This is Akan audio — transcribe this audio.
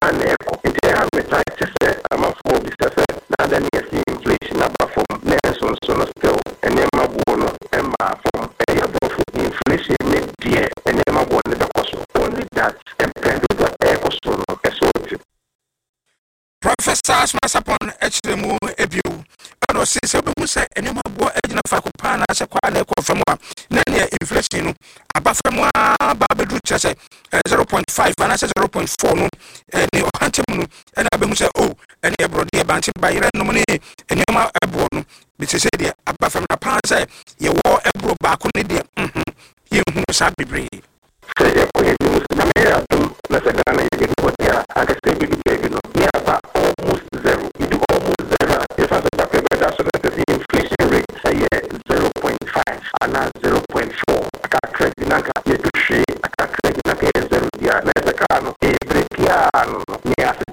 and echo. And they have a tight to say, I'm a four, now then you see inflation number from Nelson, so still, and then my bono, and my from a inflation made dear, and then my bono, the cost only that, and the echo so no, Professor Masapon HMO Ebu, and was say, and you might go edge of Fakupana as a quality from one. Then inflation, above from 0.5 and I said 0.4 and you hunting and I be say, oh, and you brought the bunch by your money and you are a bone. Which is said, above from the pan say, you wore a bro back on the you who shall be brave. Say, I can say, almost zero. You do almost zero. If I the inflation rate say 0.5 and 0.4. I can't credit Nanka, you do share, I can't credit Nanka 0 dia, Nezakano, Ebrekiano, Nias